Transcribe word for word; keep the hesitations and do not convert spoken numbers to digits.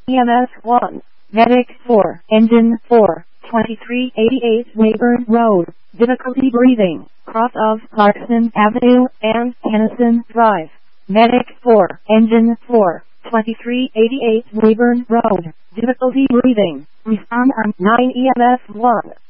E M S one, Medic four, Engine four, twenty-three eighty-eight Weyburn Road, difficulty breathing, cross of Clarkson Avenue and Hennison Drive. Medic four, Engine four, twenty-three eighty-eight Weyburn Road, difficulty breathing, respond on nine E M S one.